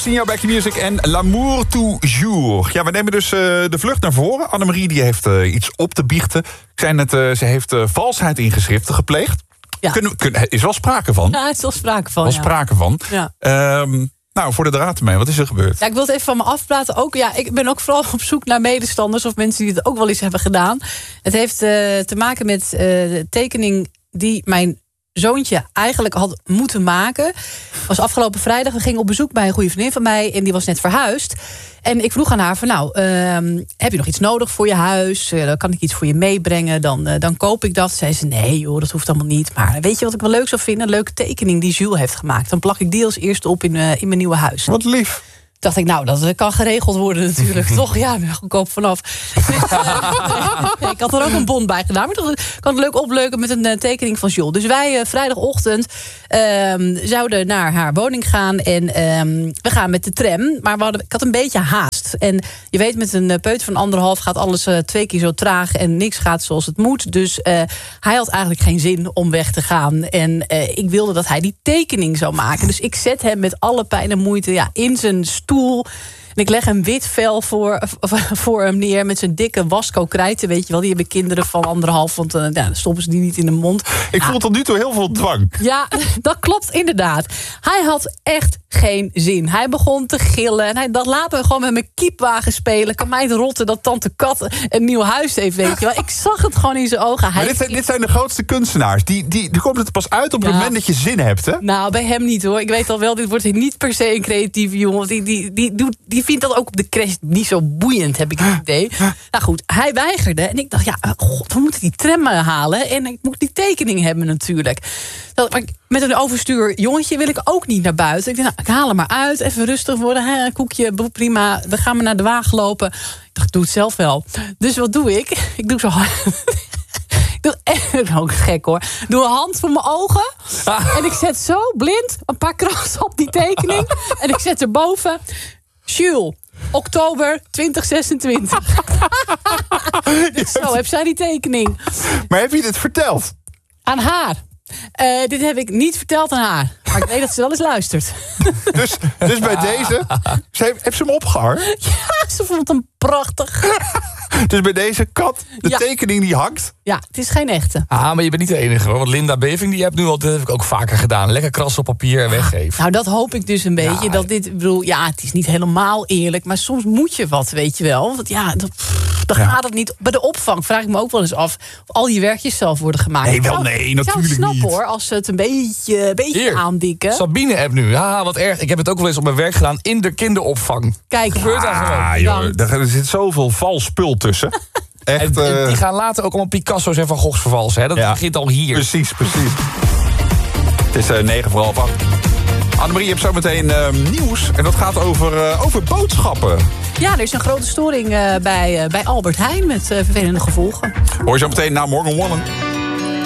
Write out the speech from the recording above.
Signo Back to Music en L'amour toujours. Ja, we nemen dus de vlucht naar voren. Annemarie die heeft iets op te biechten. Ik zei net, ze heeft valsheid in geschriften gepleegd. Ja. Is wel sprake van. Ja, er is wel sprake van. Sprake van. Ja. Nou, voor de draad ermee, wat is er gebeurd? Ja, ik wil het even van me afpraten. Ook, ja, ik ben ook vooral op zoek naar medestanders of mensen die het ook wel eens hebben gedaan. Het heeft te maken met de tekening die mijn zoontje eigenlijk had moeten maken. Was afgelopen vrijdag. We gingen op bezoek bij een goede vriendin van mij en die was net verhuisd. En ik vroeg aan haar van heb je nog iets nodig voor je huis? Dan kan ik iets voor je meebrengen, dan koop ik dat. Zei ze, nee joh, dat hoeft allemaal niet. Maar weet je wat ik wel leuk zou vinden? Een leuke tekening die Jules heeft gemaakt. Dan plak ik die als eerste op in mijn nieuwe huis. Wat lief. Dacht ik, nou, dat kan geregeld worden natuurlijk. Toch, ja, goedkoop vanaf. Ik had er ook een bon bij gedaan. Maar ik kan het leuk opleuken met een tekening van Jules. Dus wij vrijdagochtend zouden naar haar woning gaan. En we gaan met de tram. Maar ik had een beetje haast. En je weet, met een peuter van 1,5 gaat alles 2 keer zo traag. En niks gaat zoals het moet. Dus hij had eigenlijk geen zin om weg te gaan. En ik wilde dat hij die tekening zou maken. Dus ik zet hem met alle pijn en moeite in zijn stoel. En ik leg een wit vel voor hem neer met zijn dikke Wasco-krijten. Weet je wel, die hebben kinderen van 1,5. Want dan stoppen ze die niet in de mond. Ik voel tot nu toe heel veel dwang. Ja, dat klopt inderdaad. Hij had echt geen zin. Hij begon te gillen. En hij dacht, laten we gewoon met mijn kiepwagen spelen. Kan mij het rotten dat tante Kat een nieuw huis heeft, weet je wel. Ik zag het gewoon in zijn ogen. Maar dit zijn de grootste kunstenaars. Die komt het pas uit op het moment dat je zin hebt, hè? Nou, bij hem niet hoor. Ik weet al wel, dit wordt niet per se een creatieve jongen. Die vindt dat ook op de crash niet zo boeiend, heb ik het idee. Nou goed, hij weigerde. En ik dacht, we moeten die tram halen. En ik moet die tekening hebben natuurlijk. Maar met een overstuur jongetje wil ik ook niet naar buiten. Ik dacht, ik haal hem maar uit. Even rustig worden. Een koekje, prima. We gaan maar naar de wagen lopen. Ik dacht, ik doe het zelf wel. Dus wat doe ik? Ik doe zo hard. Ook gek hoor. Doe een hand voor mijn ogen. En ik zet zo blind een paar krassen op die tekening. En ik zet erboven Jules, oktober 2026. Dus zo heb zij die tekening. Maar heb je dit verteld? Aan haar. Dit heb ik niet verteld aan haar. Maar ik weet dat ze wel eens luistert. Dus bij deze... Heeft ze hem opgehangen? Ja, ze vond hem prachtig. Dus bij deze Kat, de tekening die hangt? Ja, het is geen echte. Maar je bent niet de enige hoor. Want Linda Beving, die hebt nu al, dat heb ik ook vaker gedaan. Lekker krassen op papier en weggeven. Nou, dat hoop ik dus een beetje. Dat dit, het is niet helemaal eerlijk. Maar soms moet je wat, weet je wel. Want dan gaat het niet. Bij de opvang vraag ik me ook wel eens af of al je werkjes zelf worden gemaakt. Nee, natuurlijk niet. Ik snap hoor, als ze het een beetje aandikken. Sabine app nu. Ja, wat erg. Ik heb het ook wel eens op mijn werk gedaan in de kinderopvang. Kijk, gebeurt daar gewoon. Er zit zoveel vals spul tussen. Echt, en die gaan later ook allemaal Picasso's en Van Goghs vervalsen. Hè? Dat begint al hier. Precies. Het is 9:30. Annemarie, je hebt zo meteen nieuws. En dat gaat over boodschappen. Ja, er is een grote storing bij Albert Heijn met vervelende gevolgen. Hoor je zo meteen na Morgan Wallen.